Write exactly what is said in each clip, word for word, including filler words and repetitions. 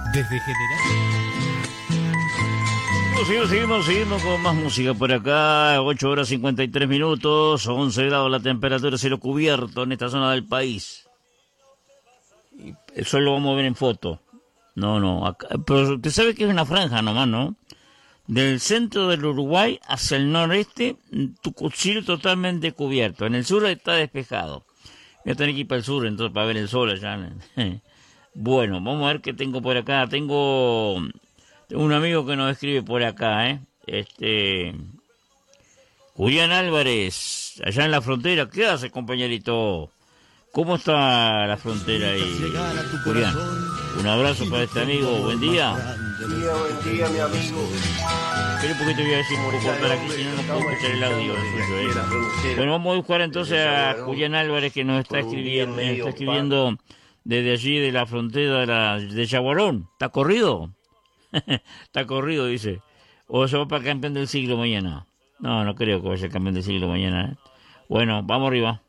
Desde General. Seguimos, seguimos, seguimos con más música por acá. ocho horas cincuenta y tres minutos, once grados la temperatura, cielo cubierto en esta zona del país. Eso lo vamos a ver en foto. No, no, acá, pero usted sabe que es una franja nomás, ¿no? Del centro del Uruguay hacia el noreste, tu cielo totalmente cubierto. En el sur está despejado. Voy a tener que ir para el sur entonces para ver el sol allá. Bueno, vamos a ver qué tengo por acá. Tengo un amigo que nos escribe por acá, ¿eh? Este... Julián Álvarez, allá en la frontera. ¿Qué hace, compañerito? ¿Cómo está la frontera ahí, Julián? Un abrazo para este amigo. Buen día. Buen día, buen día, mi amigo. Espera un poquito, voy a ver si puedo cortar aquí, si no, no puedo escuchar el audio suyo, ¿eh? Bueno, vamos a buscar entonces a Julián Álvarez, que nos está escribiendo, nos está escribiendo desde allí de la frontera de, la, de Yaguarón. ¿Está corrido? Está corrido, dice. O se va para el campeón del siglo mañana. No, no creo que vaya el campeón del siglo mañana, ¿eh? Bueno, vamos arriba.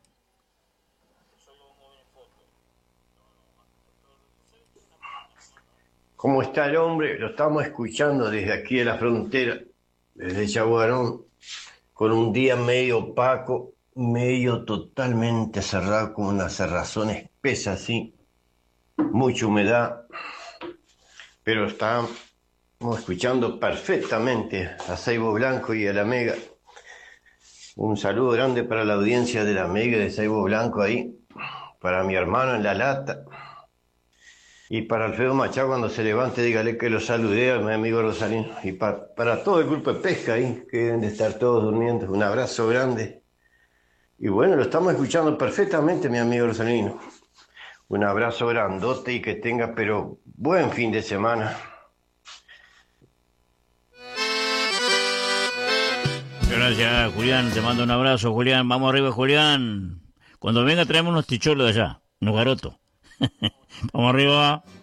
¿Cómo está el hombre? Lo estamos escuchando desde aquí de la frontera, desde Yaguarón, con un día medio opaco, medio totalmente cerrado, con una cerrazón espesa así, mucha humedad, pero estamos escuchando perfectamente a Saibo Blanco y a la Mega. Un saludo grande para la audiencia de la Mega de Saibo Blanco ahí, para mi hermano en La Lata. Y para Alfredo Machado, cuando se levante, dígale que lo saludé a mi amigo Rosalino. Y para, para todo el grupo de pesca ahí, que deben de estar todos durmiendo. Un abrazo grande. Y bueno, lo estamos escuchando perfectamente, mi amigo Rosalino. Un abrazo grandote y que tenga, pero buen fin de semana. Gracias, Julián. Te mando un abrazo, Julián. Vamos arriba, Julián. Cuando venga, traemos unos ticholos de allá, unos garotos. Vamos arriba.